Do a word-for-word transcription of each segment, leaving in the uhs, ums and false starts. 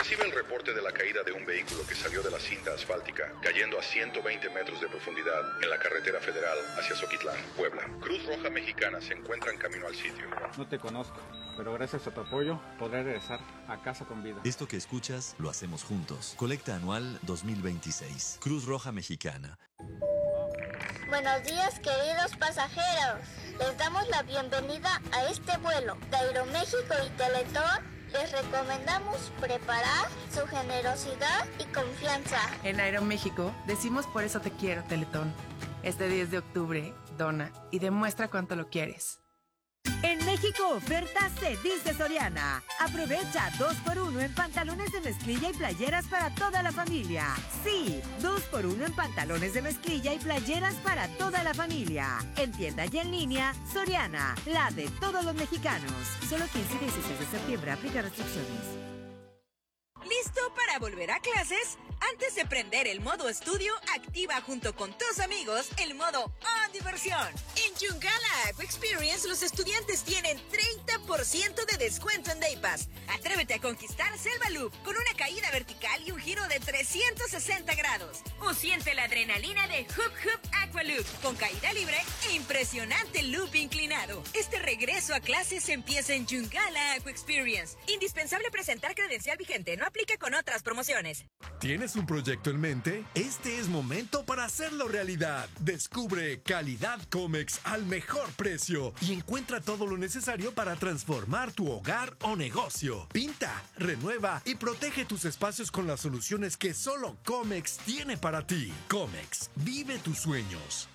Recibe el reporte de la caída de un vehículo que salió de la cinta asfáltica, cayendo a ciento veinte metros de profundidad en la carretera federal hacia Zoquitlán, Puebla. Cruz Roja Mexicana se encuentra en camino al sitio. No te conozco, pero gracias a tu apoyo podré regresar a casa con vida. Esto que escuchas lo hacemos juntos. Colecta anual dos mil veintiséis. Cruz Roja Mexicana. Buenos días, queridos pasajeros. Les damos la bienvenida a este vuelo de Aeroméxico y Teletón. Les recomendamos preparar su generosidad y confianza. En Aeroméxico decimos por eso te quiero, Teletón. Este diez de octubre, dona y demuestra cuánto lo quieres. En México, oferta se dice Soriana. Aprovecha dos por uno en pantalones de mezclilla y playeras para toda la familia. Sí, dos por uno en pantalones de mezclilla y playeras para toda la familia. En tienda y en línea, Soriana, la de todos los mexicanos. Solo quince y dieciséis de septiembre, aplica restricciones. ¿Listo para volver a clases? Antes de prender el modo estudio, activa junto con tus amigos el modo On Diversión. En Yungala Aqua Experience, los estudiantes tienen treinta por ciento de descuento en Day Pass. Atrévete a conquistar Selva Loop con una caída vertical y un giro de trescientos sesenta grados. O siente la adrenalina de Hoop Hoop Aqua Loop con caída libre e impresionante loop inclinado. Este regreso a clases empieza en Yungala Aqua Experience. Indispensable presentar credencial vigente. No aplica con otras promociones. ¿Tienes un proyecto en mente? Este es momento para hacerlo realidad. Descubre calidad Comex al mejor precio y encuentra todo lo necesario para transformar tu hogar o negocio. Pinta, renueva y protege tus espacios con las soluciones que solo Comex tiene para ti. Comex, vive tus sueños.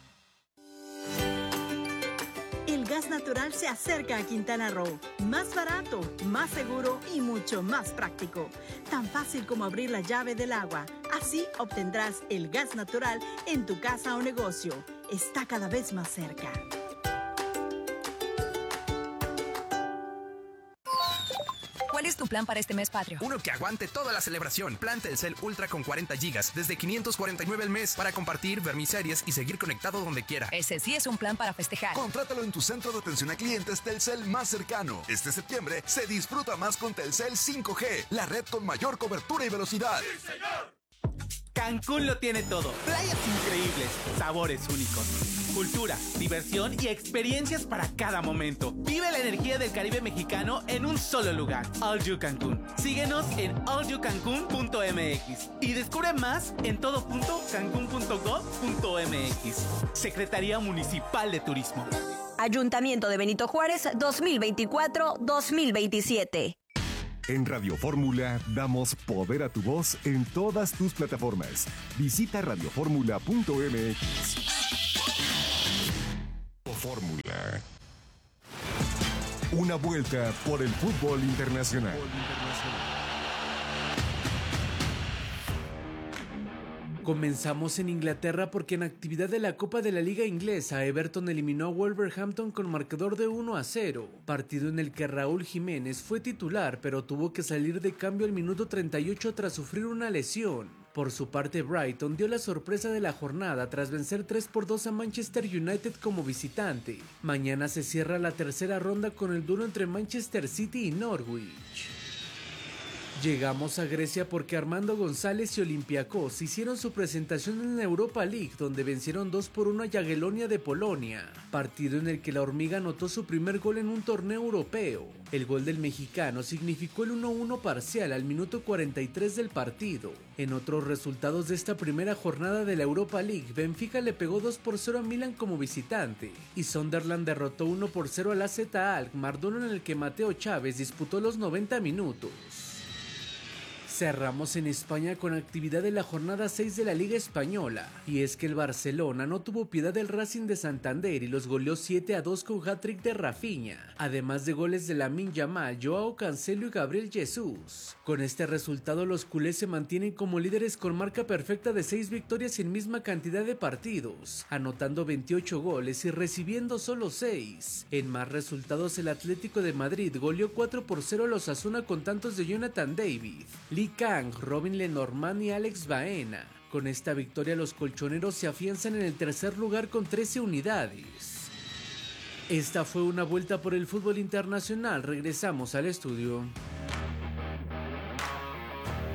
El gas natural se acerca a Quintana Roo. Más barato, más seguro y mucho más práctico. Tan fácil como abrir la llave del agua. Así obtendrás el gas natural en tu casa o negocio. Está cada vez más cerca. ¿Cuál es tu plan para este mes patrio? Uno que aguante toda la celebración. Plan Telcel Ultra con cuarenta gigas, desde quinientos cuarenta y nueve al mes, para compartir, ver mis series y seguir conectado donde quiera. Ese sí es un plan para festejar. Contrátalo en tu centro de atención a clientes Telcel más cercano. Este septiembre se disfruta más con Telcel cinco G, la red con mayor cobertura y velocidad. ¡Sí, señor! Cancún lo tiene todo. Playas increíbles, sabores únicos, cultura, diversión y experiencias para cada momento. Vive la energía del Caribe mexicano en un solo lugar. All You Cancún. Síguenos en all you cancún punto m x y descubre más en todo punto cancún punto gov punto m x. Secretaría Municipal de Turismo. Ayuntamiento de Benito Juárez dos mil veinticuatro dos mil veintisiete. En Radio Fórmula damos poder a tu voz en todas tus plataformas. Visita radio fórmula punto m x. Fórmula. Una vuelta por el fútbol internacional. Comenzamos en Inglaterra porque en actividad de la Copa de la Liga Inglesa, Everton eliminó a Wolverhampton con marcador de uno a cero, partido en el que Raúl Jiménez fue titular pero tuvo que salir de cambio al minuto treinta y ocho tras sufrir una lesión. Por su parte, Brighton dio la sorpresa de la jornada tras vencer tres por dos a Manchester United como visitante. Mañana se cierra la tercera ronda con el duelo entre Manchester City y Norwich. Llegamos a Grecia porque Armando González y Olympiacos hicieron su presentación en la Europa League, donde vencieron dos por uno a Jagiellonia de Polonia, partido en el que la hormiga anotó su primer gol en un torneo europeo. El gol del mexicano significó el uno a uno parcial al minuto cuarenta y tres del partido. En otros resultados de esta primera jornada de la Europa League, Benfica le pegó dos por cero a Milan como visitante, y Sunderland derrotó uno por cero a la A Z Alkmaar, duelo en el que Mateo Chávez disputó los noventa minutos. Cerramos en España con actividad de la jornada seis de la Liga Española, y es que el Barcelona no tuvo piedad del Racing de Santander y los goleó siete a dos con hat-trick de Rafinha, además de goles de Lamine Yamal, Joao Cancelo y Gabriel Jesús. Con este resultado los culés se mantienen como líderes con marca perfecta de seis victorias en misma cantidad de partidos, anotando veintiocho goles y recibiendo solo seis. En más resultados, el Atlético de Madrid goleó cuatro por cero a los Osasuna con tantos de Jonathan David, Lee Kang, Robin Lenormand y Alex Baena. Con esta victoria los colchoneros se afianzan en el tercer lugar con trece unidades. Esta fue una vuelta por el fútbol internacional. Regresamos al estudio.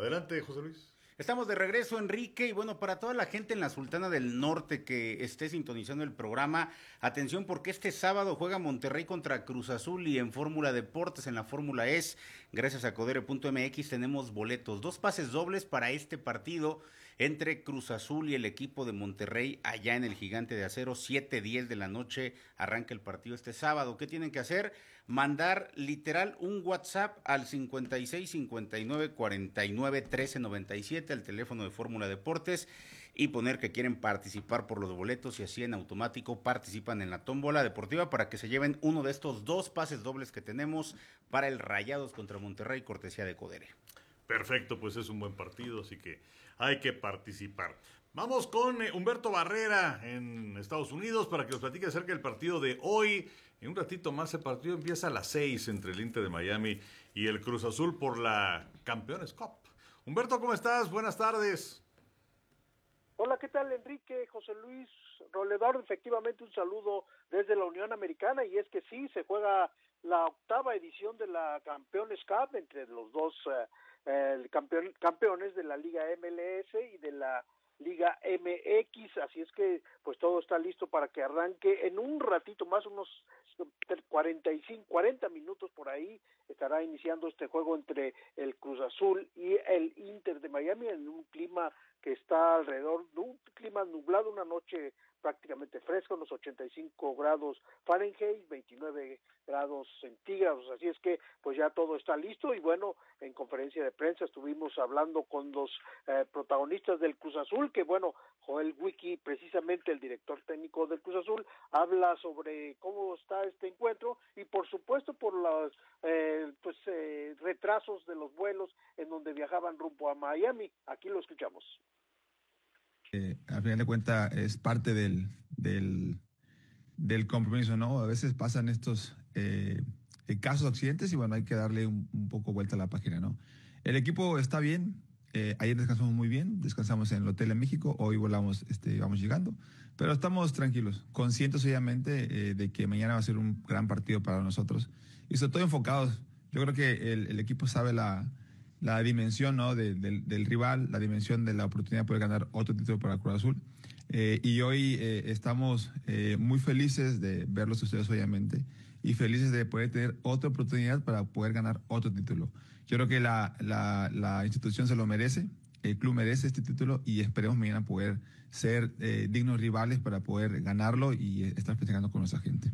Adelante, José Luis. Estamos de regreso, Enrique, y bueno, para toda la gente en la Sultana del Norte que esté sintonizando el programa, atención porque este sábado juega Monterrey contra Cruz Azul y en Fórmula Deportes, en la Fórmula E S, gracias a Codere punto M X tenemos boletos, dos pases dobles para este partido entre Cruz Azul y el equipo de Monterrey allá en el Gigante de Acero, siete diez de la noche, arranca el partido este sábado. ¿Qué tienen que hacer? Mandar literal un WhatsApp al cincuenta y seis, cincuenta y nueve, cuarenta y nueve, trece, noventa y siete, al teléfono de Fórmula Deportes, y poner que quieren participar por los boletos y así en automático participan en la tómbola deportiva para que se lleven uno de estos dos pases dobles que tenemos para el Rayados contra Monterrey, cortesía de Codere. Perfecto, pues es un buen partido, así que hay que participar. Vamos con eh, Humberto Barrera en Estados Unidos para que nos platique acerca del partido de hoy. En un ratito más el partido empieza a las seis entre el Inter de Miami y el Cruz Azul por la Campeones Cup. Humberto, ¿cómo estás? Buenas tardes. Hola, ¿qué tal, Enrique? José Luis Roledor, efectivamente un saludo desde la Unión Americana, y es que sí, se juega la octava edición de la Campeones Cup entre los dos eh, el campeón, campeones de la Liga M L S y de la Liga M X, así es que pues todo está listo para que arranque en un ratito más, unos cuarenta y cinco, cuarenta minutos por ahí, estará iniciando este juego entre el Cruz Azul y el Inter de Miami en un clima que está alrededor de un clima nublado, una noche prácticamente fresca, unos ochenta y cinco grados Fahrenheit, veintinueve grados centígrados, así es que pues ya todo está listo. Y bueno, en conferencia de prensa estuvimos hablando con los eh, protagonistas del Cruz Azul, que bueno, Joel Wiki, precisamente el director técnico del Cruz Azul, habla sobre cómo está este encuentro y por supuesto por los eh, pues eh, retrasos de los vuelos en donde viajaban rumbo a Miami. Aquí lo escuchamos. Eh, al final de cuentas es parte del, del, del compromiso, ¿no? A veces pasan estos eh, casos accidentes y bueno, hay que darle un, un poco vuelta a la página, ¿no? El equipo está bien, eh, ayer descansamos muy bien, descansamos en el hotel en México, hoy volamos, este, vamos llegando, pero estamos tranquilos, conscientes obviamente eh, de que mañana va a ser un gran partido para nosotros y sobre todo enfocados. Yo creo que el, el equipo sabe la la dimensión, ¿no? de, de, del rival, la dimensión de la oportunidad de poder ganar otro título para Cruz Azul. Eh, y hoy eh, estamos eh, muy felices de verlos ustedes, obviamente, y felices de poder tener otra oportunidad para poder ganar otro título. Yo creo que la, la, la institución se lo merece, el club merece este título y esperemos mañana poder ser eh, dignos rivales para poder ganarlo y eh, estar festejando con nuestra gente.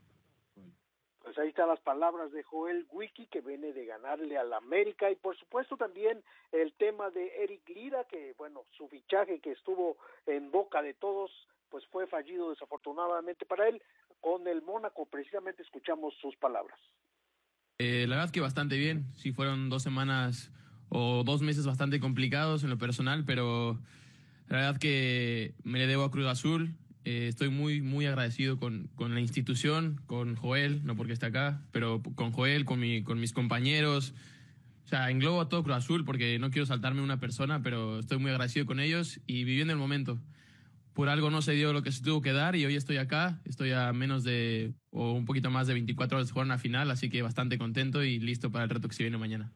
Ahí están las palabras de Joel Wiki, que viene de ganarle al América, y por supuesto también el tema de Eric Lira, que bueno, su fichaje que estuvo en boca de todos, pues fue fallido desafortunadamente para él. Con el Mónaco precisamente escuchamos sus palabras. Eh, la verdad que bastante bien, sí fueron dos semanas o dos meses bastante complicados en lo personal, pero la verdad que me le debo a Cruz Azul. Eh, estoy muy, muy agradecido con, con la institución, con Joel, no porque está acá, pero con Joel, con, mi, con mis compañeros. O sea, englobo a todo Cruz Azul porque no quiero saltarme una persona, pero estoy muy agradecido con ellos y viviendo el momento. Por algo no se dio lo que se tuvo que dar y hoy estoy acá. Estoy a menos de, o un poquito más de veinticuatro horas de jugar una final, así que bastante contento y listo para el reto que se viene mañana.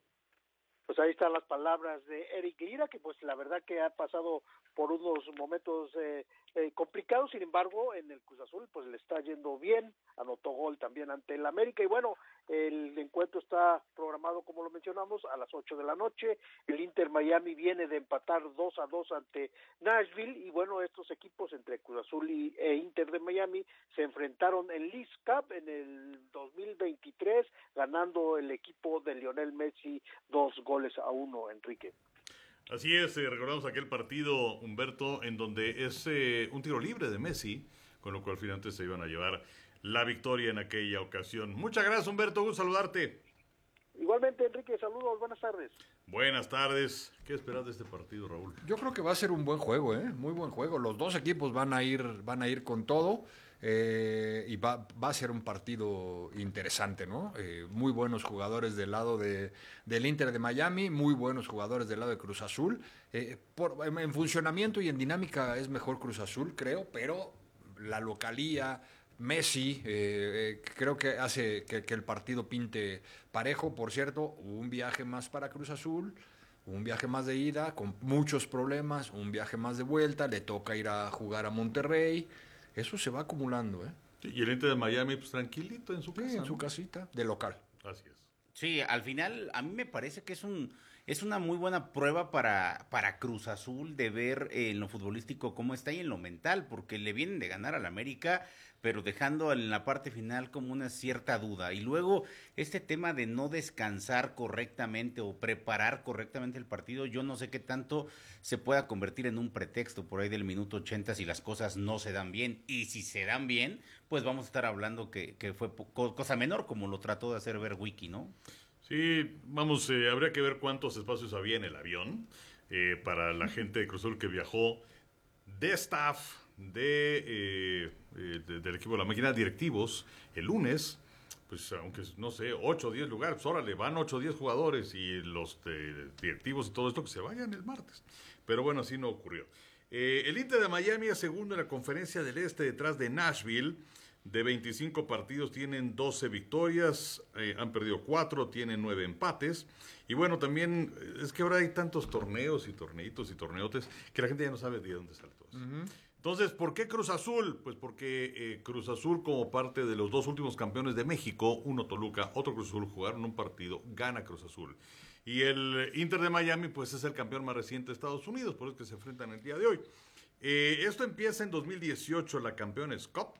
Pues ahí están las palabras de Eric Lira, que pues la verdad que ha pasado por unos momentos eh, eh, complicados, sin embargo en el Cruz Azul pues le está yendo bien, anotó gol también ante el América y bueno, el encuentro está programado como lo mencionamos a las ocho de la noche, el Inter Miami viene de empatar dos a dos ante Nashville y bueno, estos equipos entre Cruz Azul y, e Inter de Miami se enfrentaron en Leagues Cup en el dos mil veintitrés, ganando el equipo de Lionel Messi dos goles a uno, Enrique. Así es, eh, recordamos aquel partido, Humberto, en donde es eh, un tiro libre de Messi, con lo cual finalmente se iban a llevar la victoria en aquella ocasión. Muchas gracias, Humberto, gusto saludarte. Igualmente, Enrique, saludos, buenas tardes. Buenas tardes. ¿Qué esperas de este partido, Raúl? Yo creo que va a ser un buen juego, ¿eh? Muy buen juego. Los dos equipos van a ir, van a ir con todo. Eh, y va, va a ser un partido interesante, ¿no? Eh, muy buenos jugadores del lado de, del Inter de Miami, muy buenos jugadores del lado de Cruz Azul. Eh, por, en, en funcionamiento y en dinámica es mejor Cruz Azul, creo, pero la localía, Messi, eh, eh, creo que hace que, que el partido pinte parejo. Por cierto, un viaje más para Cruz Azul, un viaje más de ida con muchos problemas, un viaje más de vuelta, le toca ir a jugar a Monterrey. Eso se va acumulando, ¿eh? Sí, y el Inter de Miami, pues tranquilito en su casa. Sí, en ¿no? su casita, de local. Así es. Sí, al final a mí me parece que es un es una muy buena prueba para, para Cruz Azul de ver eh, en lo futbolístico cómo está y en lo mental, porque le vienen de ganar al América, pero dejando en la parte final como una cierta duda. Y luego este tema de no descansar correctamente o preparar correctamente el partido, yo no sé qué tanto se pueda convertir en un pretexto por ahí del minuto ochenta si las cosas no se dan bien. Y si se dan bien, pues vamos a estar hablando que, que fue po- cosa menor, como lo trató de hacer ver Wiki, ¿no? Sí, vamos, eh, habría que ver cuántos espacios había en el avión eh, para la gente de Cruz Azul que viajó de staff, de, eh, eh, de- del equipo de la máquina, directivos, el lunes, pues aunque no sé, ocho o diez lugares, pues órale, van ocho o diez jugadores y los eh, directivos y todo esto que se vayan el martes. Pero bueno, así no ocurrió. Eh, el Inter de Miami es segundo en la Conferencia del Este detrás de Nashville. De veinticinco partidos tienen doce victorias, eh, han perdido cuatro, tienen nueve empates. Y bueno, también eh, es que ahora hay tantos torneos y torneitos y torneotes que la gente ya no sabe de dónde sale todo eso. Entonces, ¿por qué Cruz Azul? Pues porque eh, Cruz Azul, como parte de los dos últimos campeones de México, uno Toluca, otro Cruz Azul, jugaron un partido, gana Cruz Azul. Y el Inter de Miami, pues es el campeón más reciente de Estados Unidos, por eso es que se enfrentan el día de hoy. Eh, esto empieza en dos mil dieciocho, la Campeones Cup.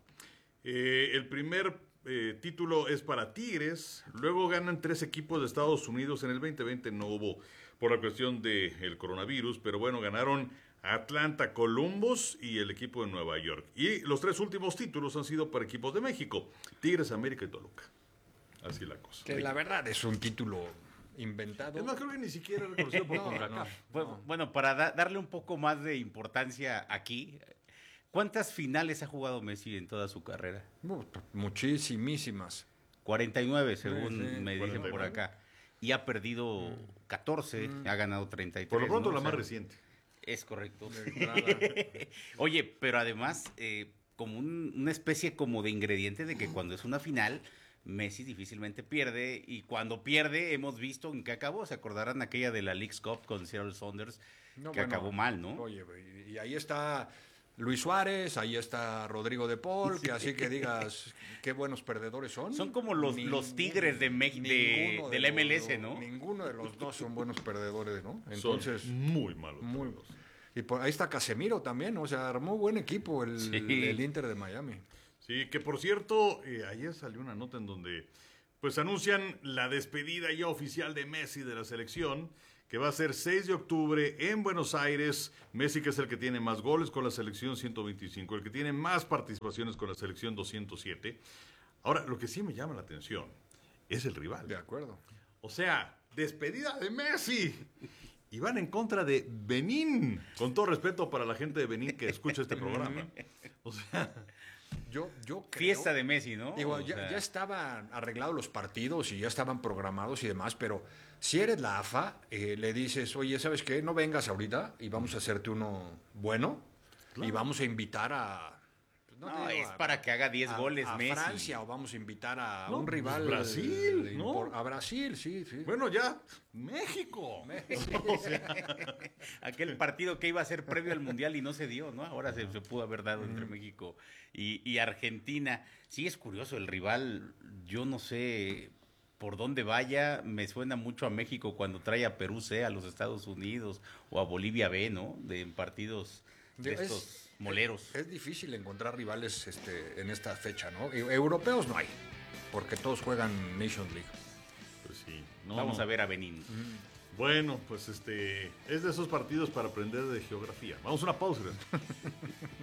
Eh, el primer eh, título es para Tigres, luego ganan tres equipos de Estados Unidos, en el veinte veinte no hubo por la cuestión del coronavirus, pero bueno, ganaron Atlanta, Columbus y el equipo de Nueva York. Y los tres últimos títulos han sido para equipos de México, Tigres, América y Toluca. Así la cosa. Que la verdad es un título inventado. Es más, creo que ni siquiera es reconocido por No, CONCACAF. no. Bueno, bueno, para da- darle un poco más de importancia aquí, ¿cuántas finales ha jugado Messi en toda su carrera? Muchísimas. cuarenta y nueve, según Sí, sí, me dicen cuarenta y por nueve. acá. Y ha perdido catorce, ha ganado treinta y tres. Por lo pronto ¿no? la O más sea, reciente. Es correcto. Oye, pero además, eh, como un- una especie como de ingrediente de que cuando es una final, Messi difícilmente pierde, y cuando pierde hemos visto en qué acabó. Se acordarán aquella de la Leagues Cup con Seattle Saunders, No, que bueno, acabó mal, ¿no? Oye, y ahí está Luis Suárez, ahí está Rodrigo de Paul, que así que digas qué buenos perdedores son. Son como los, los tigres de, Me- de- ninguno del los M L S, dos- ¿no? Ninguno de los dos son buenos perdedores, ¿no? Son Entonces, muy malos. muy Y por ahí está Casemiro también, o sea, armó buen equipo el, Sí. el Inter de Miami. Sí, que por cierto, eh, ayer salió una nota en donde pues anuncian la despedida ya oficial de Messi de la selección, que va a ser seis de octubre en Buenos Aires. Messi, que es el que tiene más goles con la selección, ciento veinticinco, el que tiene más participaciones con la selección, doscientos siete. Ahora, lo que sí me llama la atención es el rival. De acuerdo. O sea, despedida de Messi. Y van en contra de Benín. Con todo respeto para la gente de Benín que escucha este programa. O sea, yo, yo creo, Fiesta de Messi, ¿no? Digo, O ya, sea, ya estaban arreglados los partidos y ya estaban programados y demás, pero si eres la A F A, eh, le dices, oye, ¿sabes qué? No vengas ahorita y vamos a hacerte uno bueno y vamos a invitar a... pues, No, te digo, es a- para que haga diez a- goles a Messi. Francia, o vamos a invitar a No, un pues, rival. Brasil, de- ¿no? por- A Brasil, sí, sí. bueno, ya, México. O sea, Aquel partido que iba a ser previo al Mundial y no se dio, ¿no? Ahora se, se pudo haber dado entre México y, y Argentina. Sí, es curioso, el rival, yo no sé por dónde vaya, me suena mucho a México cuando trae a Perú C, a los Estados Unidos, o a Bolivia B, ¿no? De en partidos de Es- estos moleros. Es difícil encontrar rivales este, en esta fecha, ¿no? E- Europeos no hay, porque todos juegan Nations League. pues sí. no, Vamos no. a ver a Benín. Bueno, pues este es de esos partidos para aprender de geografía. Vamos a una pausa.